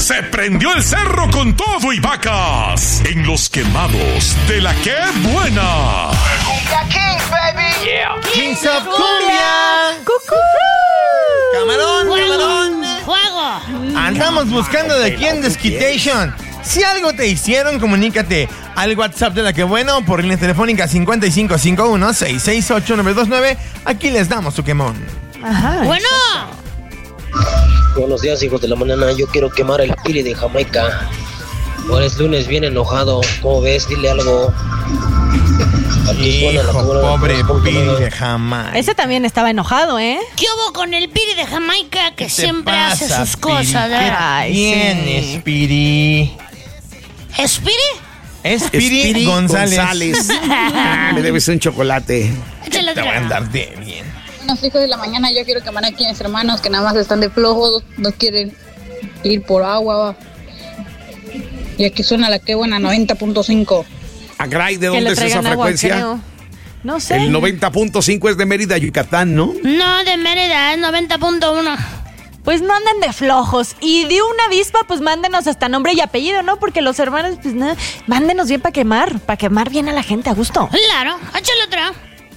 Se prendió el cerro con todo y vacas en los quemados de la que buena. Cumbia Kings, baby. Yeah. Kings of Cumbia. ¡Cucú! Camarón. ¡Fuego! Andamos buscando de quién Desquitation. Si algo te hicieron, comunícate al WhatsApp de la que buena o por línea telefónica 5551-668-929. Aquí les damos su quemón. Ajá. Bueno. Buenos días, hijos de la mañana. Yo quiero quemar el Piri de Jamaica. Ahora es lunes, bien enojado. ¿Cómo ves? Dile algo. Hijo, pobre Piri de Jamaica. Ese también estaba enojado, ¿eh? ¿Qué hubo con el Piri de Jamaica que ¿Qué te siempre hace pasa, sus cosas? Piri? Ay, ¿Quién sí. es Piri? ¿Es Piri? Es Piri González. Me debes un chocolate. Échale Te voy a otra. andar de bien. Buenos hijos de la mañana, yo quiero quemar aquí a mis hermanos que nada más están de flojos, no quieren ir por agua. Y aquí suena la que buena 90.5. Agray, ¿de Que dónde le es esa traigan agua, frecuencia? creo. No sé. El 90.5 es de Mérida, Yucatán, ¿no? No, de Mérida, es 90.1. Pues no anden de flojos. Y de una avispa, pues mándenos hasta nombre y apellido, ¿no? Porque los hermanos, pues nada, mándenos bien para quemar bien a la gente a gusto. Claro, échale otra.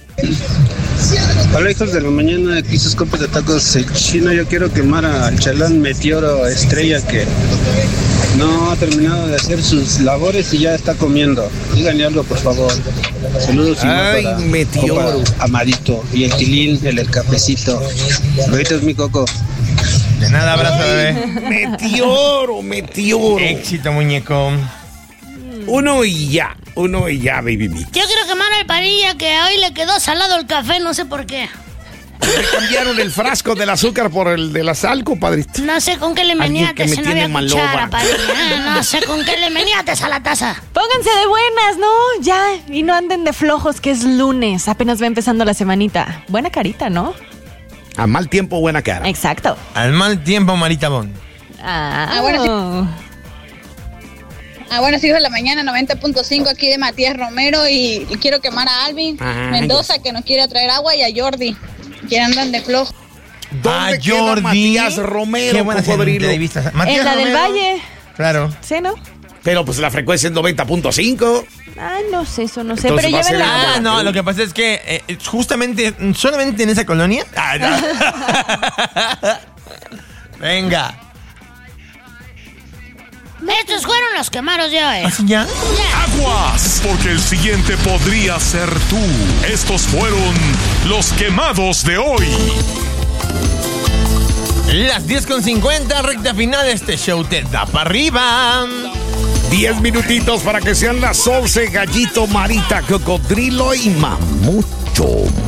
Hola, hijos de la mañana, aquí sus compas de tacos El Chino. Yo quiero quemar al chalán Meteoro Estrella que no ha terminado de hacer sus labores y ya está comiendo. Díganle algo, por favor. Saludos y Ay, para Meteoro. compa Amadito y el Tilín, el cafecito. Ahorita es mi coco. De nada, abrazo, bebé. Meteoro. Éxito, muñeco. Uno y ya, baby me. Yo quiero quemar al Parilla que hoy le quedó salado el café, no sé por qué. Le cambiaron el frasco del azúcar por el de la sal, compadrito. No sé con qué le Alguien meníates, que me si no tiene había maloba. cuchara, Parilla. No sé con qué le meníates a la taza. Pónganse de buenas, ¿no? Ya. Y no anden de flojos, que es lunes. Apenas va empezando la semanita. Buena carita, ¿no? A mal tiempo, buena cara. Exacto. Al mal tiempo, Marita Bon. bueno, buenos hijos de la mañana, 90.5 aquí de Matías Romero y quiero quemar a Alvin Mendoza que nos quiere traer agua y a Jordi que andan de flojo. ¿Dónde queda Jordi. Matías Romero, Qué buena cocodrilo? entrevista. En la del Romero. Valle. Claro. ¿Sí, no? Pero pues la frecuencia es 90.5. Ay, no sé, eso no sé. Entonces Pero va a ser llévenla. Ah, no, lo que pasa es que justamente, solamente en esa colonia. Venga. Estos fueron los quemaros de hoy. ¿Así ya? Aguas, porque el siguiente podría ser tú. Estos fueron los quemados de hoy. Las 10:50, recta final de este show te da para arriba. 10 minutitos para que sean las 11, Gallito, Marita, Cocodrilo y Mamucho.